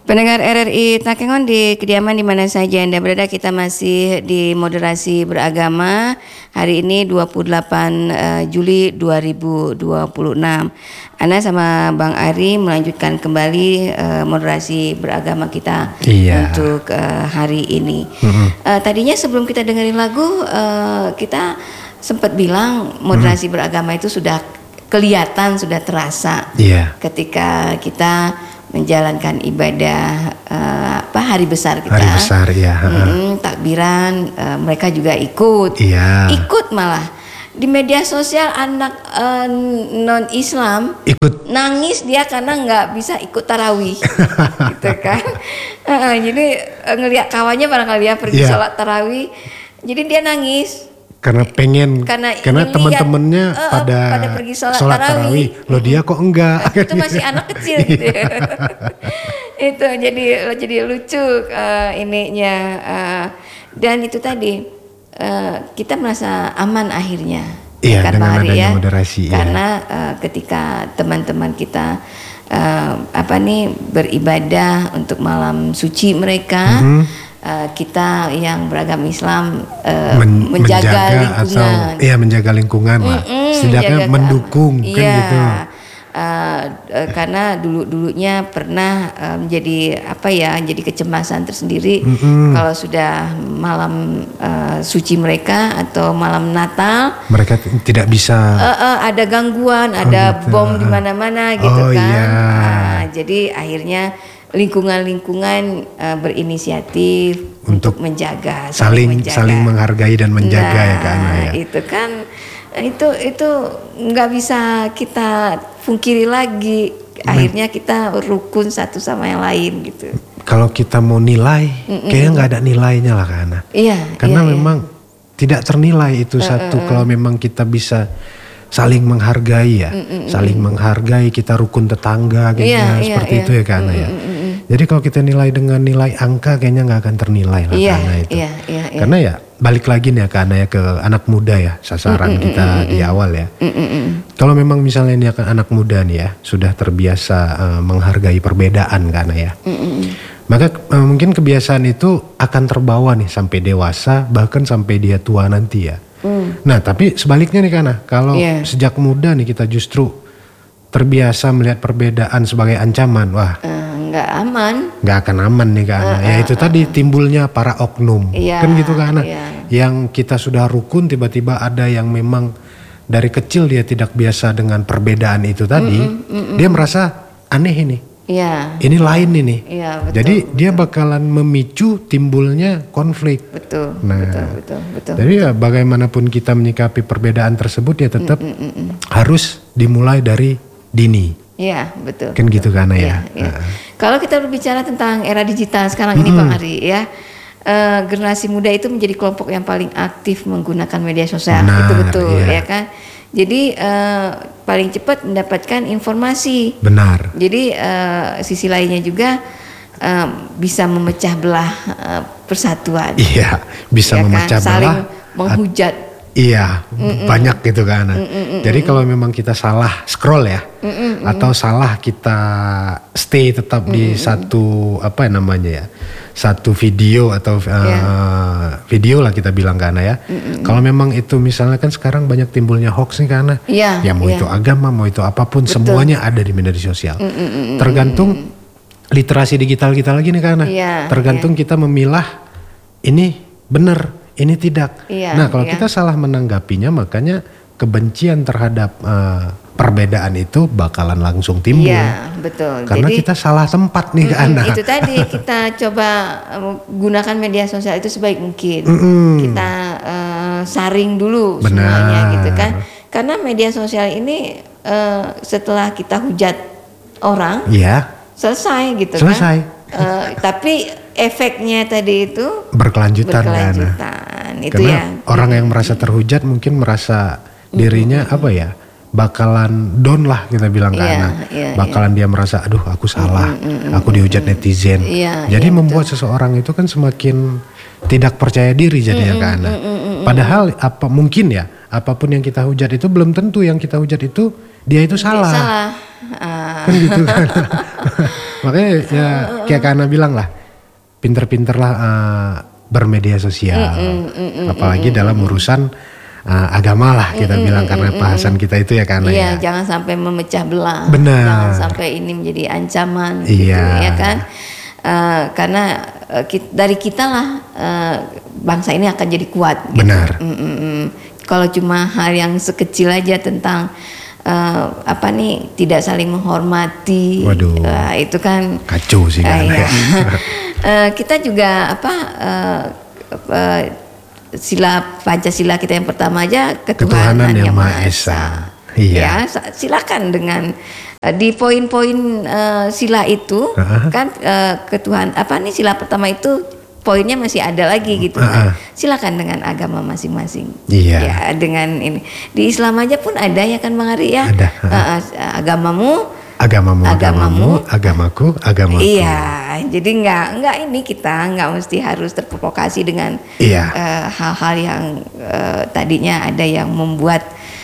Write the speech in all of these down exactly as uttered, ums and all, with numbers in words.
Pendengar R R I Takengon di kediaman di mana saja Anda berada, kita masih di moderasi beragama hari ini dua puluh delapan Juli dua ribu dua puluh enam. Ana sama Bang Ari melanjutkan kembali uh, moderasi beragama kita iya. untuk uh, hari ini. Mm-hmm. Uh, tadinya sebelum kita dengerin lagu, uh, kita sempat bilang moderasi mm-hmm. beragama itu sudah kelihatan, sudah terasa yeah. ketika kita menjalankan ibadah uh, apa hari besar kita. Hari besar ya. Mm-hmm, takbiran, uh, mereka juga ikut. Iya. Ikut malah di media sosial anak uh, non Islam ikut nangis dia karena nggak bisa ikut tarawih, gitu kan? Uh, jadi uh, ngelihat kawannya barangkali dia pergi yeah. sholat tarawih, jadi dia nangis. Karena pengen, karena, karena teman-temannya uh, pada, pada pergi sholat, sholat tarawih, loh dia kok enggak? Uh, itu masih anak kecil gitu. Ya. Itu jadi jadi lucu uh, ininya uh, dan itu tadi uh, kita merasa aman akhirnya. Iya, kan, dengan Hari, adanya ya? moderasi. Karena ya. uh, ketika teman-teman kita uh, apa nih beribadah untuk malam suci mereka. Mm-hmm. Uh, kita yang beragama Islam uh, Men, menjaga, menjaga lingkungan, atau, ya menjaga lingkungan lah, setidaknya mendukung iya, kan gitu. Uh, uh, karena dulu-dulunya pernah uh, menjadi apa ya, jadi kecemasan tersendiri mm-hmm. kalau sudah malam uh, suci mereka atau malam Natal, mereka t- tidak bisa. Uh, uh, ada gangguan, oh, ada gitu. Bom di mana-mana gitu oh, kan. Iya. Uh, jadi akhirnya lingkungan-lingkungan uh, berinisiatif untuk, untuk menjaga, saling menjaga. saling menghargai dan menjaga nah, ya kan ya. Itu kan itu itu nggak bisa kita pungkiri lagi. Akhirnya kita rukun satu sama yang lain gitu. Kalau kita mau nilai, Mm-mm. kayaknya nggak ada nilainya lah kan. Iya. Karena iya, memang iya. tidak ternilai itu uh, satu. Uh, uh. Kalau memang kita bisa saling menghargai ya, mm-mm. saling menghargai, kita rukun tetangga kayaknya yeah, seperti yeah, itu yeah. ya kan ya. Jadi kalau kita nilai dengan nilai angka kayaknya nggak akan ternilai lah yeah, karena itu. Yeah, yeah, yeah. Karena ya balik lagi nih ya karena ya ke anak muda ya sasaran mm-mm, kita mm-mm. di awal ya. Mm-mm. Kalau memang misalnya ini akan anak muda nih ya sudah terbiasa uh, menghargai perbedaan karena ya. Mm-mm. Maka uh, mungkin kebiasaan itu akan terbawa nih sampai dewasa bahkan sampai dia tua nanti ya. Mm. Nah tapi sebaliknya nih Kana, kalau yeah. sejak muda nih kita justru terbiasa melihat perbedaan sebagai ancaman, wah uh, nggak aman, nggak akan aman nih Kana. Uh, uh, ya itu uh, tadi uh, timbulnya para oknum, yeah, kan gitu Kana. Yeah. Yang kita sudah rukun tiba-tiba ada yang memang dari kecil dia tidak biasa dengan perbedaan itu tadi, mm-mm, mm-mm. dia merasa aneh ini. Ya. Ini lain ini. Ya, betul, Jadi betul. dia bakalan memicu timbulnya konflik. Betul. Nah, betul, betul, betul. Jadi ya bagaimanapun kita menyikapi perbedaan tersebut ya tetap mm, mm, mm. harus dimulai dari dini. Iya, betul. Kan betul. gitu kan ya. ya, ya. Nah. Kalau kita berbicara tentang era digital sekarang mm-hmm. ini Bang Ari ya, uh, generasi muda itu menjadi kelompok yang paling aktif menggunakan media sosial. Benar, itu betul ya, ya kan. Jadi uh, paling cepat mendapatkan informasi. Benar. Jadi uh, sisi lainnya juga uh, bisa memecah belah uh, persatuan. Iya, bisa ya memecah kan? Saling belah. menghujat. Iya, Mm-mm. banyak gitu kan. Mm-mm. Jadi kalau memang kita salah scroll ya, Mm-mm. atau salah kita stay tetap Mm-mm. di satu apa namanya ya, satu video atau uh, yeah. video lah kita bilang karena ya. Mm-mm. Kalau memang itu misalnya kan sekarang banyak timbulnya hoax nih karena, yeah, ya mau yeah. itu agama, mau itu apapun, Betul. semuanya ada di media sosial. Mm-mm. Tergantung literasi digital kita lagi nih karena, yeah. tergantung yeah. kita memilah ini benar. Ini tidak. Iya, nah kalau iya. kita salah menanggapinya makanya kebencian terhadap uh, perbedaan itu bakalan langsung timbul. Iya betul. Karena Jadi, kita salah tempat nih ke anak. Itu tadi kita coba uh, gunakan media sosial itu sebaik mungkin. Mm-mm. Kita uh, saring dulu Benar. semuanya gitu kan. Karena media sosial ini uh, setelah kita hujat orang, ya. selesai gitu selesai. kan. Uh, tapi efeknya tadi itu berkelanjutan, berkelanjutan. Kan? Itu Karena ya. orang yang merasa terhujat mungkin merasa dirinya mm-hmm. apa ya, bakalan down lah kita bilang yeah, karena yeah, bakalan yeah. dia merasa aduh aku salah, mm-hmm. aku dihujat netizen. Yeah, Jadi yeah, membuat betul. seseorang itu kan semakin tidak percaya diri jadinya mm-hmm. karena. Mm-hmm. Padahal apa mungkin ya apapun yang kita hujat itu belum tentu yang kita hujat itu dia itu salah. Salah. Uh. Kan gitu kan. Makanya ya kayak Kak Ana bilang lah, pinter-pinterlah uh, bermedia sosial. Mm, mm, mm, mm, apalagi mm, mm, dalam urusan uh, agama lah kita mm, bilang mm, karena mm, bahasan kita itu ya Kak Ana iya, ya. Jangan sampai memecah belah. Benar. Jangan sampai ini menjadi ancaman iya. gitu ya kan. Uh, karena uh, kita, dari kita lah uh, bangsa ini akan jadi kuat. Gitu. Benar. Mm, mm, mm. Kalau cuma hal yang sekecil aja tentang uh, apa nih tidak saling menghormati, waduh, uh, itu kan kacau sih kan. Uh, ya. uh, kita juga apa uh, uh, sila Pancasila kita yang pertama aja ketuhanan, ketuhanan yang, yang Maha Esa. Iya. Ya, silakan dengan uh, di poin-poin uh, sila itu uh-huh. kan uh, ketuhan apa nih sila pertama itu poinnya masih ada lagi gitu kan. Uh-uh. Silakan dengan agama masing-masing. Iya. Ya, dengan ini. Di Islam aja pun ada ya kan Bang Ari ya. Ada. Uh-uh. Uh, agamamu, agamamu, agamamu, agamaku, agamaku. Iya. Jadi nggak nggak ini kita nggak mesti harus terprovokasi dengan iya. uh, hal-hal yang uh, tadinya ada yang membuat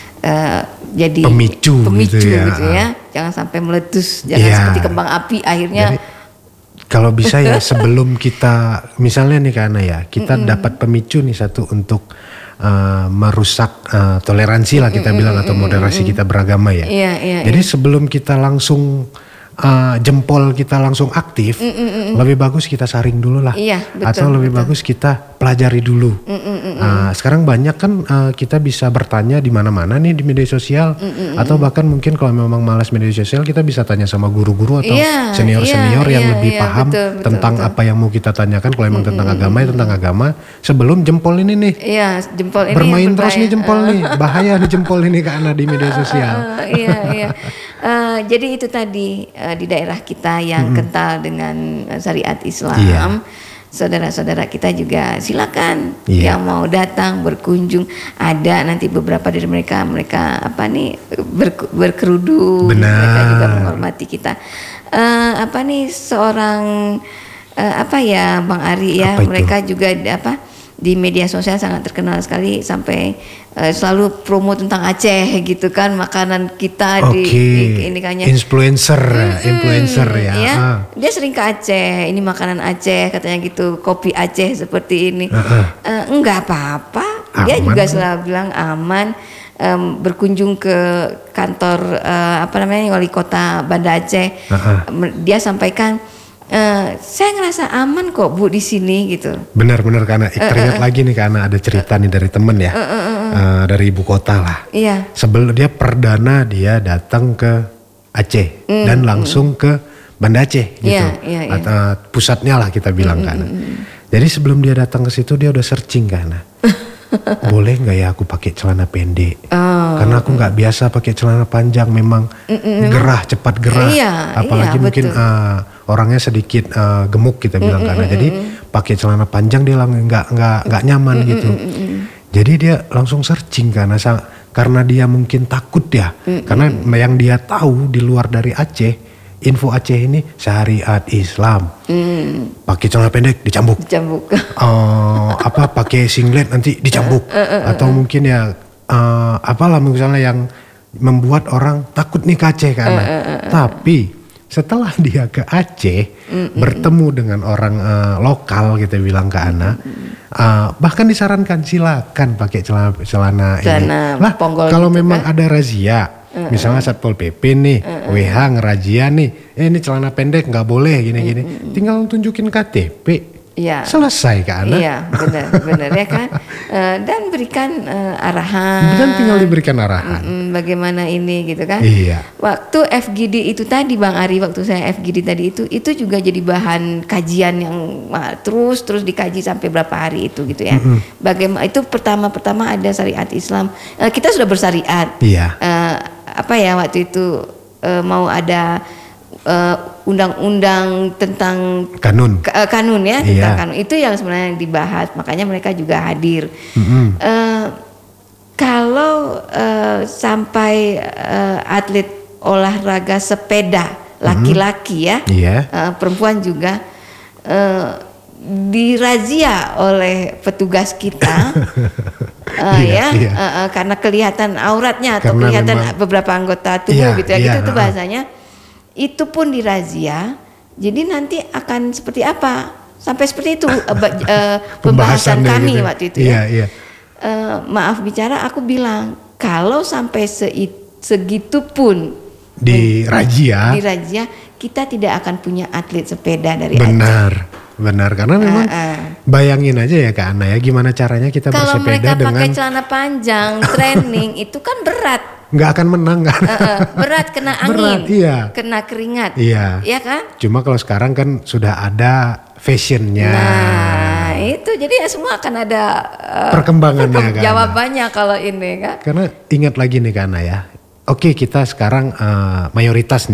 uh, jadi pemicu, pemicu gitu ya. Gitu ya. Jangan sampai meletus, jangan iya. seperti kembang api akhirnya. Jadi, kalau bisa ya sebelum kita misalnya nih Kak Ana ya kita mm-mm. dapat pemicu nih satu untuk uh, merusak uh, toleransi lah kita mm-mm. bilang atau moderasi kita beragama ya. Iya, iya, Jadi iya. sebelum kita langsung uh, jempol kita langsung aktif, mm-mm. lebih bagus kita saring dulu lah. Iya, betul, atau lebih betul. bagus kita pelajari dulu. Uh, sekarang banyak kan uh, kita bisa bertanya di mana-mana nih di media sosial, mm-mm. atau bahkan mungkin kalau memang malas media sosial kita bisa tanya sama guru-guru atau iya, senior-senior iya, yang iya, lebih iya, paham betul, betul, tentang betul. apa yang mau kita tanyakan. Kalau emang mm-mm. tentang agama ya tentang agama. Sebelum jempol ini nih, iya, jempol ini bermain terus nih jempol nih, bahaya nih jempol ini karena di media sosial. Uh, uh, iya, iya. Uh, jadi itu tadi uh, di daerah kita yang mm-hmm. kental dengan uh, syariat Islam. Iya. Saudara-saudara kita juga silakan yeah. yang mau datang berkunjung. Ada nanti beberapa dari mereka mereka apa nih ber, berkerudung. Benar. Mereka juga menghormati kita. Uh, apa nih seorang uh, apa ya Bang Ari ya, mereka juga apa di media sosial sangat terkenal sekali sampai uh, selalu promo tentang Aceh gitu kan, makanan kita okay. di, di ini kayaknya influencer hmm, influencer ya, ya. Ah. Dia sering ke Aceh, ini makanan Aceh katanya gitu, kopi Aceh seperti ini. Uh-uh. uh, enggak apa-apa, dia juga selalu bilang aman. Um, berkunjung ke kantor uh, apa namanya wali kota Banda Aceh, uh-uh. dia sampaikan Uh, saya ngerasa aman kok Bu di sini gitu. Benar-benar karena teringat uh, uh, uh. lagi nih karena ada cerita uh, nih dari temen ya, uh, uh, uh, uh, dari ibu kota lah. Iya. Sebelum dia perdana dia datang ke Aceh mm, dan langsung mm. ke Banda Aceh gitu, yeah, yeah, yeah. Atau pusatnya lah kita bilang mm, kan. Mm, mm. Jadi sebelum dia datang ke situ dia udah searching karena. Boleh nggak ya aku pakai celana pendek? Oh, karena aku nggak biasa pakai celana panjang, memang mm-mm. gerah cepat gerah, iya, apalagi iya, mungkin uh, orangnya sedikit uh, gemuk kita bilang mm-mm. karena jadi pakai celana panjang dia nggak nggak nggak nyaman mm-mm. gitu. Jadi dia langsung searching karena karena dia mungkin takut ya, mm-mm. karena yang dia tahu di luar dari Aceh. Info Aceh ini syariat Islam. Mm. Pakai celana pendek dicambuk. Dicambuk. Uh, apa pakai singlet nanti dicambuk. Uh, uh, uh, Atau mungkin ya uh, apalah misalnya yang membuat orang takut nih ke Aceh karena. Uh, uh, uh, uh. Tapi setelah dia ke Aceh mm, bertemu mm, dengan orang uh, lokal kita bilang ke Ana, uh, bahkan disarankan silakan pakai celana celana, celana ini. Lah kalau gitu memang kan? Ada razia. Uh, Misalnya Satpol P P nih, uh, uh. W H ngerazia nih, eh ini celana pendek nggak boleh gini-gini, uh, uh. tinggal tunjukin K T P, ya. Selesai kan? Iya, benar, benar ya kan. Uh, dan berikan uh, arahan. Dan tinggal diberikan arahan. Uh, uh, bagaimana ini gitu kan? Iya. Waktu F G D itu tadi Bang Ari, waktu saya F G D tadi itu, itu juga jadi bahan kajian yang uh, terus terus dikaji sampai berapa hari itu gitu ya. Uh, uh. Bagaimana itu pertama-pertama ada syariat Islam. Uh, kita sudah bersyariat. Iya. Uh, apa ya waktu itu uh, mau ada uh, undang-undang tentang kanun uh, kanun ya tentang iya. kanun itu yang sebenarnya dibahas, makanya mereka juga hadir. Mm-hmm. uh, kalau uh, sampai uh, atlet olahraga sepeda laki-laki mm-hmm. ya yeah. uh, perempuan juga uh, dirazia oleh petugas kita uh, iya, ya iya. Uh, uh, karena kelihatan auratnya atau Karena kelihatan memang, beberapa anggota tubuh iya, gitu ya, iya, gitu itu uh, bahasanya. Itu pun dirazia, jadi nanti akan seperti apa? Sampai seperti itu uh, uh, pembahasan kami gitu. Waktu itu iya, ya. Iya. Uh, maaf bicara, aku bilang kalau sampai segitu pun di razia, di razia kita tidak akan punya atlet sepeda dari benar, Aceh. Benar karena memang uh, uh. bayangin aja ya Kak Ana ya, gimana caranya kita kalau bersepeda dengan kalau mereka pakai celana panjang training itu kan berat. Nggak akan menang kan? Uh, uh, berat kena angin, berat, iya. kena keringat, iya, iya kan? Cuma kalau sekarang kan sudah ada fashionnya. Nah itu jadi ya semua akan ada uh, perkembangannya kan. Jawabannya kalau ini kan. Karena ingat lagi nih Kak Ana ya, oke kita sekarang uh, mayoritas nih